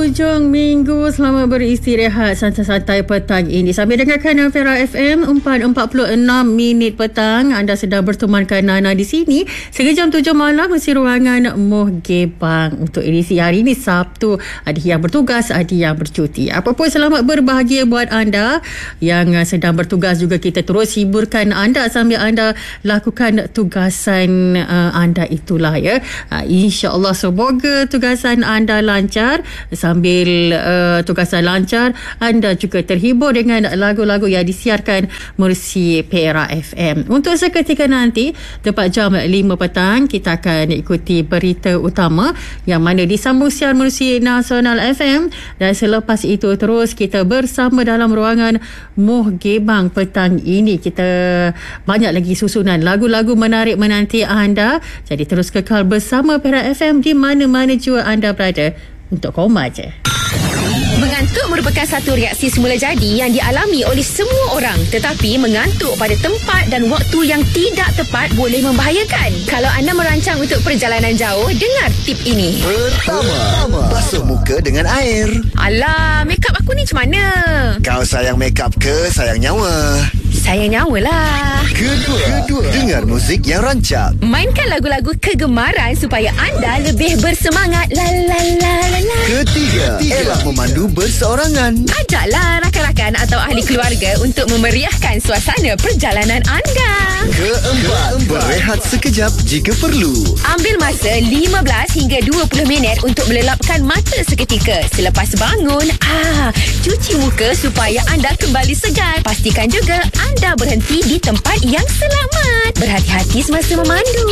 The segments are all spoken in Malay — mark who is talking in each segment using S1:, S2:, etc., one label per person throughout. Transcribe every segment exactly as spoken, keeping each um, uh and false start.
S1: hujung minggu, selamat beristirahat santai-santai petang ini sambil dengarkan Fera F M empat empat puluh enam minit petang. Anda sedang bertemankan Nana di sini sehingga jam tujuh malam mesti ruangan Muhgebang. Untuk edisi hari ini Sabtu, ada yang bertugas, ada yang bercuti. Apa pun selamat berbahagia buat anda yang sedang bertugas juga. Kita terus hiburkan anda sambil anda lakukan tugasan uh, anda itulah ya. Uh, InsyaAllah semoga tugasan anda lancar. Sambil uh, tugasan lancar, anda juga terhibur dengan lagu-lagu yang disiarkan melalui Fera F M. Untuk seketika nanti tepat jam lima petang, kita akan ikuti berita utama yang mana disambung siar melalui Nasional F M, dan selepas itu terus kita bersama dalam ruangan Muhgebang petang ini. Kita banyak lagi susunan lagu-lagu menarik menanti anda, jadi terus kekal bersama Fera F M di mana-mana jua anda berada. Untuk koma je.
S2: Mengantuk merupakan satu reaksi semula jadi yang dialami oleh semua orang. Tetapi mengantuk pada tempat dan waktu yang tidak tepat boleh membahayakan. Kalau anda merancang untuk perjalanan jauh, dengar tip ini.
S3: Pertama, basuh muka dengan air.
S2: Alah, makeup aku ni macam mana?
S3: Kau sayang makeup ke sayang nyawa?
S2: Sayang nyawa lah.
S3: Kedua, Kedua, dengar muzik yang rancak.
S2: Mainkan lagu-lagu kegemaran supaya anda lebih bersemangat. La la la la la.
S3: Ketiga, Ketiga, elak memandu berseorangan.
S2: Ajaklah rakan-rakan atau ahli keluarga untuk memeriahkan suasana perjalanan anda.
S3: Keempat, berehat sekejap jika perlu.
S2: Ambil masa lima belas hingga dua puluh minit untuk melelapkan mata seketika. Selepas bangun, ah, cuci muka supaya anda kembali segar. Pastikan juga anda berhenti di tempat yang selamat. Berhati-hati semasa memandu.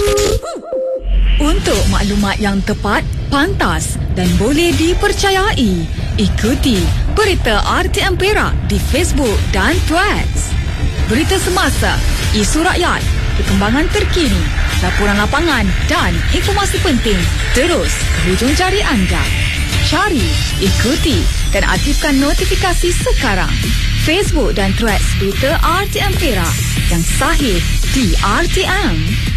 S4: Untuk maklumat yang tepat, pantas dan boleh dipercayai, ikuti berita R T M Perak di Facebook dan Threads. Berita semasa, isu rakyat, perkembangan terkini, laporan lapangan dan informasi penting terus ke hujung jari anda. Cari, ikuti dan aktifkan notifikasi sekarang. Facebook dan Threads berita R T M Perak yang sahih di R T M.